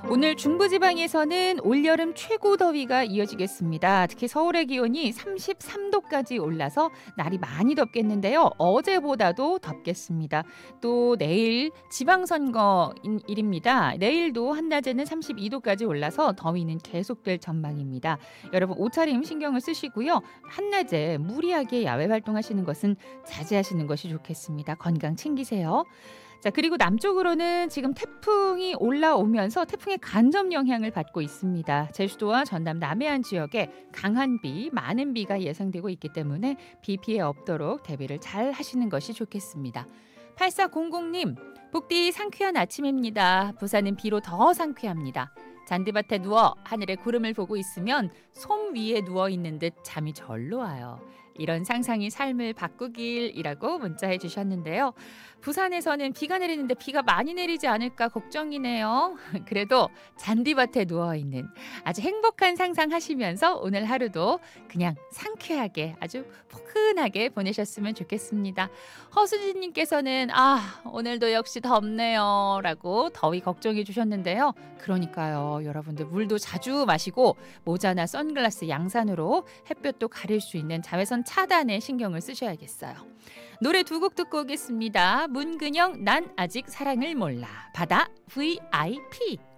오늘 중부지방에서는 올여름 최고 더위가 이어지겠습니다. 특히 서울의 기온이 33도까지 올라서 날이 많이 덥겠는데요. 어제보다도 덥겠습니다. 또 내일 지방선거일입니다. 내일도 한낮에는 32도까지 올라서 더위는 계속될 전망입니다. 여러분 옷차림 신경을 쓰시고요. 한낮에 무리하게 야외 활동하시는 것은 자제하시는 것이 좋겠습니다. 건강 챙기세요. 자, 그리고 남쪽으로는 지금 태풍이 올라오면서 태풍의 간접 영향을 받고 있습니다. 제주도와 전남 남해안 지역에 강한 비, 많은 비가 예상되고 있기 때문에 비 피해 없도록 대비를 잘 하시는 것이 좋겠습니다. 8400님, 북디 상쾌한 아침입니다. 부산은 비로 더 상쾌합니다. 잔디밭에 누워 하늘에 구름을 보고 있으면 솜 위에 누워 있는 듯 잠이 절로 와요. 이런 상상이 삶을 바꾸길이라고 문자해 주셨는데요. 부산에서는 비가 내리는데 비가 많이 내리지 않을까 걱정이네요. 그래도 잔디밭에 누워있는 아주 행복한 상상하시면서 오늘 하루도 그냥 상쾌하게 아주 포근하게 보내셨으면 좋겠습니다. 허수진님께서는 오늘도 역시 덥네요 라고 더위 걱정해 주셨는데요. 그러니까요. 여러분들 물도 자주 마시고 모자나 선글라스 양산으로 햇볕도 가릴 수 있는 자외선 차단에 신경을 쓰셔야겠어요. 노래 두 곡 듣고 오겠습니다. 문근영 난 아직 사랑을 몰라. 바다 VIP.